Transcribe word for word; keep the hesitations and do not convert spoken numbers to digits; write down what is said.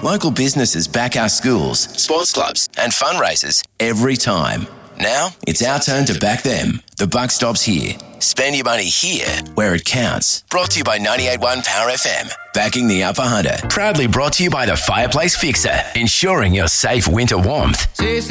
Local businesses back our schools, sports clubs and fundraisers every time. Now, it's our turn to back them. The buck stops here. Spend your money here where it counts. Brought to you by ninety-eight point one Power F M. Backing the Upper Hunter. Proudly brought to you by the Fireplace Fixer. Ensuring your safe winter warmth.